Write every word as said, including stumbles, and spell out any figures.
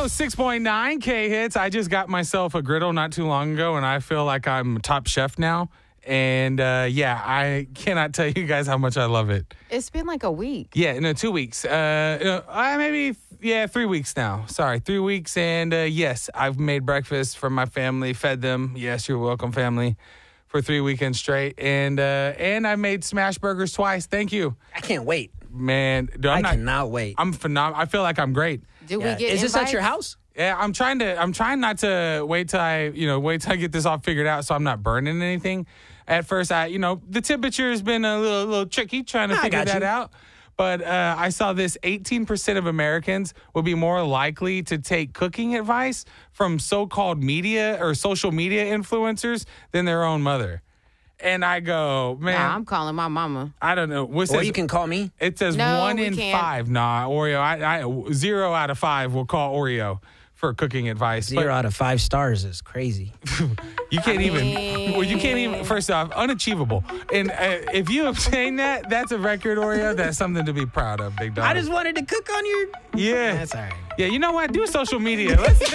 oh six point nine K hits. I just got myself a griddle not too long ago, and I feel like I'm top chef now. And, uh, yeah, I cannot tell you guys how much I love it. It's been like a week. Yeah, no, two weeks. Uh, uh, maybe, yeah, three weeks now. Sorry, three weeks. And, uh, yes, I've made breakfast for my family, fed them. Yes, you're welcome, family, for three weekends straight. And uh, and I made smash burgers twice. Thank you. I can't wait. Man, dude, I'm I not, cannot wait. I'm phenomenal. I feel like I'm great. Did Yeah. we get Is this invites? at your house? Yeah, I'm trying to. I'm trying not to wait till I, you know, wait till I get this all figured out, so I'm not burning anything. At first, I, you know, the temperature has been a little, little tricky trying to I figure got that you. out. But uh, I saw this: eighteen percent of Americans will be more likely to take cooking advice from so-called media or social media influencers than their own mother. And I go, man, Nah, I'm calling my mama. I don't know. What Or says, you can call me. it says No, one we in can't. five. Nah, Oreo. I, I zero out of five will call Oreo for cooking advice. But Zero out of five stars is crazy. you can't I even. mean- Well, you can't even. First off, unachievable. And uh, if you obtain that, that's a record, Oreo. That's something to be proud of, big dog. I just wanted to cook on your. yeah. That's all right. Yeah. You know what? Do social media. Let's.